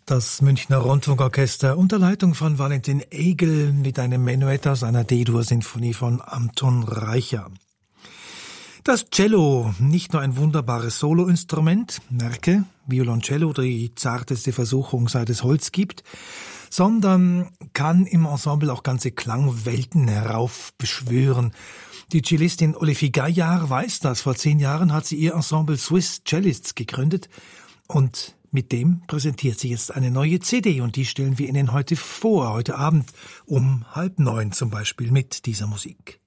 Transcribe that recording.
Das Münchner Rundfunkorchester unter Leitung von Valentin Egel mit einem Menuett aus einer D-Dur-Sinfonie von Anton Reicha. Das Cello, nicht nur ein wunderbares Soloinstrument, merke, Violoncello, die zarteste Versuchung seit es Holz gibt, sondern kann im Ensemble auch ganze Klangwelten heraufbeschwören. Die Cellistin Olivier Gaillard weiß das. Vor 10 Jahren hat sie ihr Ensemble Swiss Cellists gegründet und mit dem präsentiert sie jetzt eine neue CD und die stellen wir Ihnen heute vor, heute Abend um 20:30 zum Beispiel mit dieser Musik.